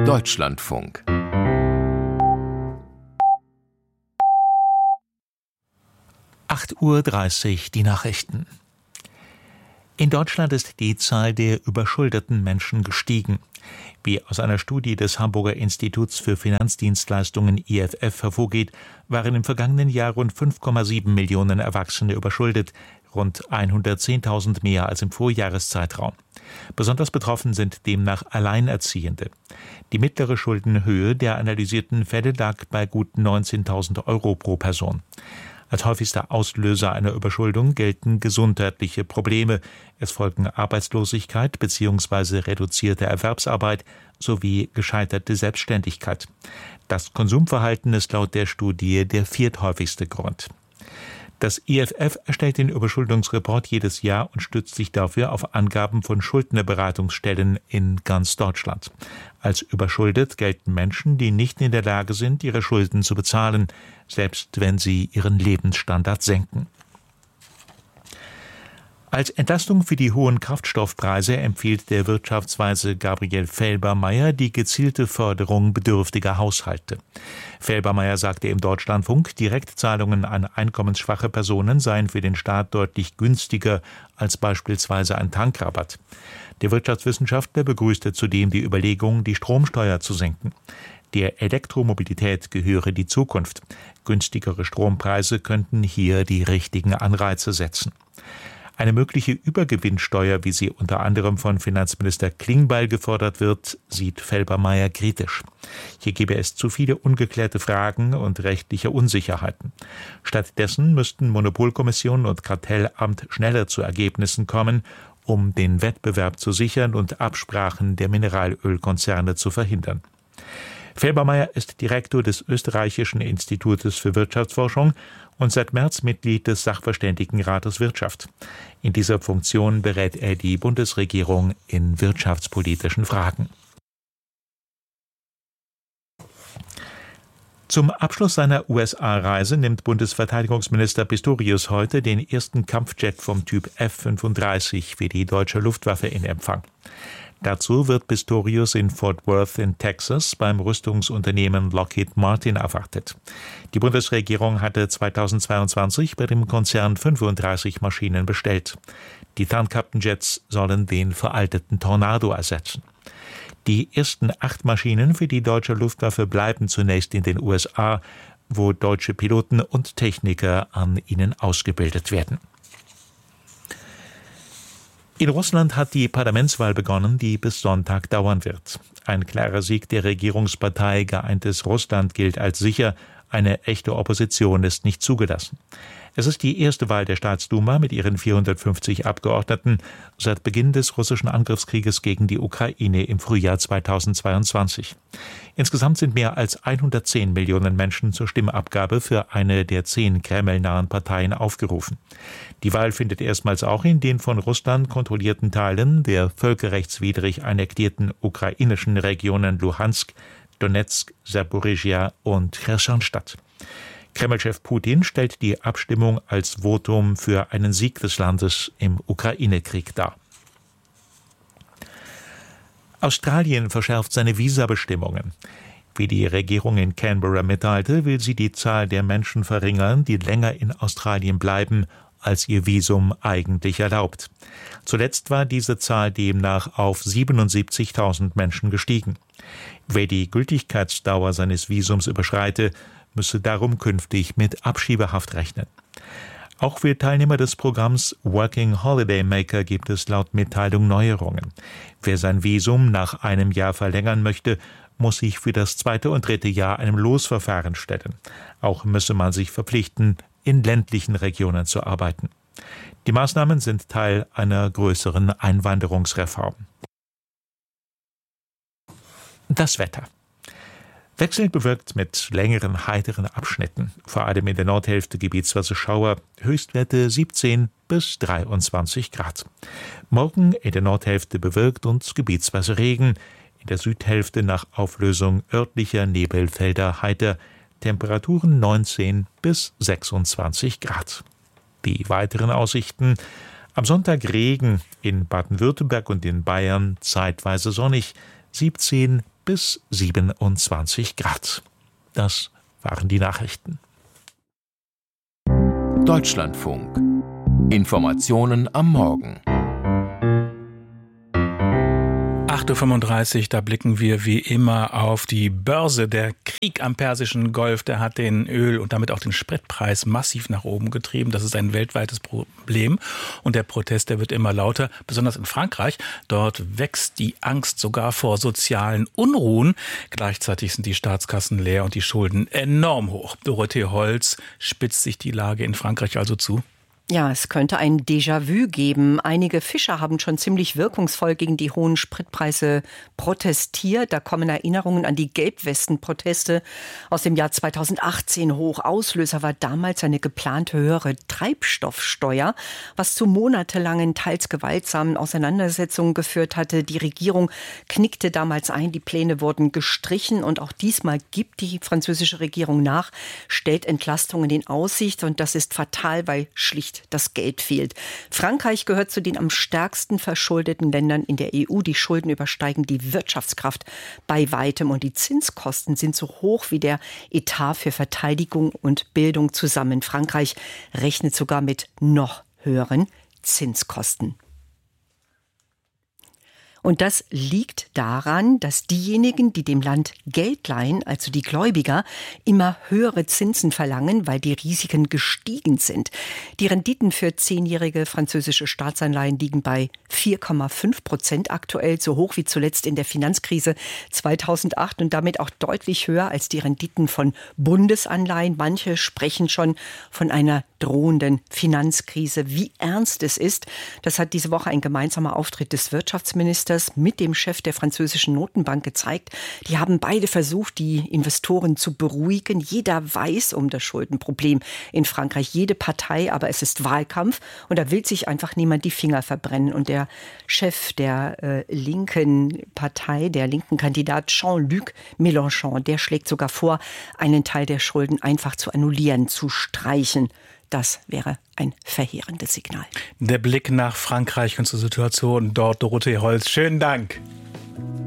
Deutschlandfunk. (8:30 Uhr) die Nachrichten. In Deutschland ist die Zahl der überschuldeten Menschen gestiegen. Wie aus einer Studie des Hamburger Instituts für Finanzdienstleistungen IFF hervorgeht, waren im vergangenen Jahr rund 5,7 Millionen Erwachsene überschuldet, rund 110.000 mehr als im Vorjahreszeitraum. Besonders betroffen sind demnach Alleinerziehende. Die mittlere Schuldenhöhe der analysierten Fälle lag bei gut 19.000 Euro pro Person. Als häufigster Auslöser einer Überschuldung gelten gesundheitliche Probleme. Es folgen Arbeitslosigkeit bzw. reduzierte Erwerbsarbeit sowie gescheiterte Selbstständigkeit. Das Konsumverhalten ist laut der Studie der vierthäufigste Grund. Das IFF erstellt den Überschuldungsreport jedes Jahr und stützt sich dafür auf Angaben von Schuldnerberatungsstellen in ganz Deutschland. Als überschuldet gelten Menschen, die nicht in der Lage sind, ihre Schulden zu bezahlen, selbst wenn sie ihren Lebensstandard senken. Als Entlastung für die hohen Kraftstoffpreise empfiehlt der Wirtschaftsweise Gabriel Felbermayr die gezielte Förderung bedürftiger Haushalte. Felbermayr sagte im Deutschlandfunk, Direktzahlungen an einkommensschwache Personen seien für den Staat deutlich günstiger als beispielsweise ein Tankrabatt. Der Wirtschaftswissenschaftler begrüßte zudem die Überlegung, die Stromsteuer zu senken. Der Elektromobilität gehöre die Zukunft. Günstigere Strompreise könnten hier die richtigen Anreize setzen. Eine mögliche Übergewinnsteuer, wie sie unter anderem von Finanzminister Klingbeil gefordert wird, sieht Felbermayr kritisch. Hier gebe es zu viele ungeklärte Fragen und rechtliche Unsicherheiten. Stattdessen müssten Monopolkommission und Kartellamt schneller zu Ergebnissen kommen, um den Wettbewerb zu sichern und Absprachen der Mineralölkonzerne zu verhindern. Felbermayr ist Direktor des Österreichischen Institutes für Wirtschaftsforschung und seit März Mitglied des Sachverständigenrates Wirtschaft. In dieser Funktion berät er die Bundesregierung in wirtschaftspolitischen Fragen. Zum Abschluss seiner USA-Reise nimmt Bundesverteidigungsminister Pistorius heute den ersten Kampfjet vom Typ F-35 für die deutsche Luftwaffe in Empfang. Dazu wird Pistorius in Fort Worth in Texas beim Rüstungsunternehmen Lockheed Martin erwartet. Die Bundesregierung hatte 2022 bei dem Konzern 35 Maschinen bestellt. Die Tarnkappenjets sollen den veralteten Tornado ersetzen. Die ersten 8 Maschinen für die deutsche Luftwaffe bleiben zunächst in den USA, wo deutsche Piloten und Techniker an ihnen ausgebildet werden. In Russland hat die Parlamentswahl begonnen, die bis Sonntag dauern wird. Ein klarer Sieg der Regierungspartei Geeintes Russland gilt als sicher. Eine echte Opposition ist nicht zugelassen. Es ist die erste Wahl der Staatsduma mit ihren 450 Abgeordneten seit Beginn des russischen Angriffskrieges gegen die Ukraine im Frühjahr 2022. Insgesamt sind mehr als 110 Millionen Menschen zur Stimmabgabe für eine der 10 kremlnahen Parteien aufgerufen. Die Wahl findet erstmals auch in den von Russland kontrollierten Teilen der völkerrechtswidrig annektierten ukrainischen Regionen Luhansk, Donetsk, Saporischschja und Cherson statt. Kreml-Chef Putin stellt die Abstimmung als Votum für einen Sieg des Landes im Ukraine-Krieg dar. Australien verschärft seine Visabestimmungen. Wie die Regierung in Canberra mitteilte, will sie die Zahl der Menschen verringern, die länger in Australien bleiben, als ihr Visum eigentlich erlaubt. Zuletzt war diese Zahl demnach auf 77.000 Menschen gestiegen. Wer die Gültigkeitsdauer seines Visums überschreite, müsse darum künftig mit Abschiebehaft rechnen. Auch für Teilnehmer des Programms Working Holiday Maker gibt es laut Mitteilung Neuerungen. Wer sein Visum nach einem Jahr verlängern möchte, muss sich für das 2. und 3. Jahr einem Losverfahren stellen. Auch müsse man sich verpflichten, in ländlichen Regionen zu arbeiten. Die Maßnahmen sind Teil einer größeren Einwanderungsreform. Das Wetter. Wechselnd bewölkt mit längeren, heiteren Abschnitten. Vor allem in der Nordhälfte gebietsweise Schauer, Höchstwerte 17 bis 23 Grad. Morgen in der Nordhälfte bewölkt und gebietsweise Regen. In der Südhälfte nach Auflösung örtlicher Nebelfelder heiter. Temperaturen 19 bis 26 Grad. Die weiteren Aussichten: am Sonntag Regen, in Baden-Württemberg und in Bayern zeitweise sonnig, 17 bis 27 Grad. Das waren die Nachrichten. Deutschlandfunk. Informationen am Morgen. 8.35 Uhr, da blicken wir wie immer auf die Börse. Der Krieg am Persischen Golf, der hat den Öl- und damit auch den Spritpreis massiv nach oben getrieben. Das ist ein weltweites Problem. Und der Protest, der wird immer lauter, besonders in Frankreich. Dort wächst die Angst sogar vor sozialen Unruhen. Gleichzeitig sind die Staatskassen leer und die Schulden enorm hoch. Dorothee Holz, spitzt sich die Lage in Frankreich also zu? Ja, es könnte ein Déjà-vu geben. Einige Fischer haben schon ziemlich wirkungsvoll gegen die hohen Spritpreise protestiert. Da kommen Erinnerungen an die Gelbwesten-Proteste aus dem Jahr 2018 hoch. Auslöser war damals eine geplante höhere Treibstoffsteuer, was zu monatelangen, teils gewaltsamen Auseinandersetzungen geführt hatte. Die Regierung knickte damals ein, die Pläne wurden gestrichen und auch diesmal gibt die französische Regierung nach, stellt Entlastungen in Aussicht und das ist fatal, weil schlicht das Geld fehlt. Frankreich gehört zu den am stärksten verschuldeten Ländern in der EU. Die Schulden übersteigen die Wirtschaftskraft bei weitem und die Zinskosten sind so hoch wie der Etat für Verteidigung und Bildung zusammen. Frankreich rechnet sogar mit noch höheren Zinskosten. Und das liegt daran, dass diejenigen, die dem Land Geld leihen, also die Gläubiger, immer höhere Zinsen verlangen, weil die Risiken gestiegen sind. Die Renditen für 10-jährige französische Staatsanleihen liegen bei 4,5% aktuell, so hoch wie zuletzt in der Finanzkrise 2008 und damit auch deutlich höher als die Renditen von Bundesanleihen. Manche sprechen schon von einer drohenden Finanzkrise. Wie ernst es ist, das hat diese Woche ein gemeinsamer Auftritt des Wirtschaftsministers mit dem Chef der französischen Notenbank gezeigt. Die haben beide versucht, die Investoren zu beruhigen. Jeder weiß um das Schuldenproblem in Frankreich, jede Partei, aber es ist Wahlkampf und da will sich einfach niemand die Finger verbrennen. Und der Chef der linken Partei, der linken Kandidat Jean-Luc Mélenchon, der schlägt sogar vor, einen Teil der Schulden einfach zu annullieren, zu streichen. Das wäre ein verheerendes Signal. Der Blick nach Frankreich und zur Situation dort, Dorothee Holz. Schönen Dank.